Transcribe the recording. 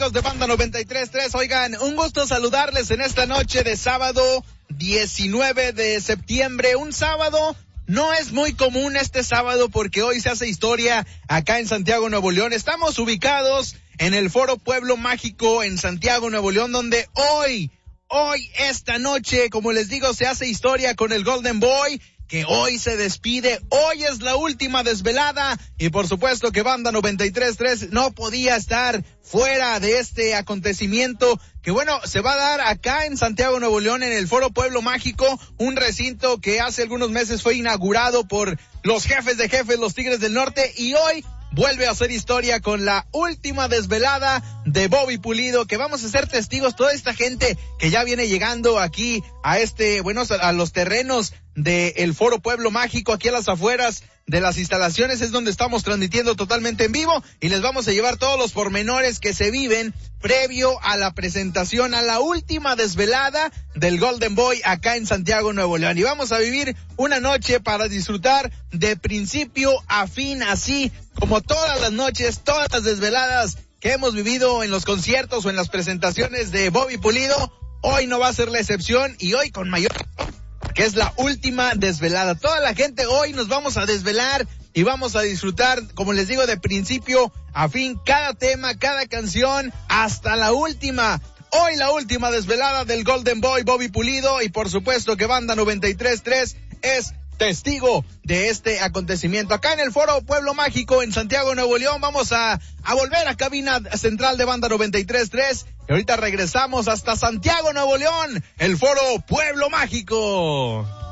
amigos de Banda 93.3. Oigan, un gusto saludarles en esta noche de sábado 19 de septiembre. Un sábado, no es muy común este sábado porque hoy se hace historia acá en Santiago, Nuevo León. Estamos ubicados en el Foro Pueblo Mágico en Santiago, Nuevo León, donde hoy, esta noche, como les digo, se hace historia con el Golden Boy, que hoy se despide. Hoy es la última desvelada y por supuesto que Banda 93.3 no podía estar fuera de este acontecimiento que, bueno, se va a dar acá en Santiago, Nuevo León, en el Foro Pueblo Mágico, un recinto que hace algunos meses fue inaugurado por los jefes de jefes, los Tigres del Norte, y hoy vuelve a hacer historia con la última desvelada de Bobby Pulido, que vamos a ser testigos. Toda esta gente que ya viene llegando aquí a a los terrenos del Foro Pueblo Mágico, aquí a las afueras de las instalaciones, es donde estamos transmitiendo totalmente en vivo y les vamos a llevar todos los pormenores que se viven previo a la presentación, a la última desvelada del Golden Boy acá en Santiago, Nuevo León. Y vamos a vivir una noche para disfrutar de principio a fin, así como todas las noches, todas las desveladas que hemos vivido en los conciertos o en las presentaciones de Bobby Pulido. Hoy no va a ser la excepción y hoy con mayor, que es la última desvelada. Toda la gente hoy nos vamos a desvelar y vamos a disfrutar, como les digo, de principio a fin, cada tema, cada canción, hasta la última. Hoy la última desvelada del Golden Boy Bobby Pulido y por supuesto que Banda 93.3 es testigo de este acontecimiento. Acá en el Foro Pueblo Mágico en Santiago, Nuevo León, vamos a volver a cabina central de Banda 93.3 y ahorita regresamos hasta Santiago, Nuevo León, el Foro Pueblo Mágico.